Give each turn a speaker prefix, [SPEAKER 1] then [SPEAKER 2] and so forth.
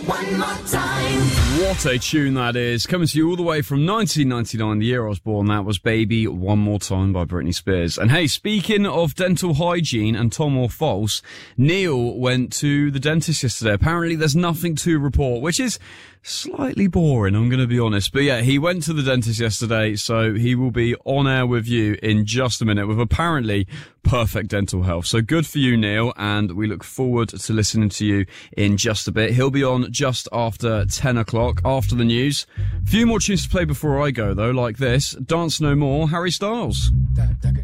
[SPEAKER 1] One more time.
[SPEAKER 2] What a tune that is. Coming to you all the way from 1999, the year I was born. That was Baby One More Time by Britney Spears. And hey, speaking of dental hygiene and Tom or False, Neil went to the dentist yesterday. Apparently there's nothing to report, which is slightly boring, I'm going to be honest. But yeah, he went to the dentist yesterday, so he will be on air with you in just a minute with apparently perfect dental health. So good for you, Neil, and we look forward to listening to you in just a bit. He'll be on just after 10 o'clock, after the news. A few more tunes to play before I go, though, like this. Dance No More, Harry Styles.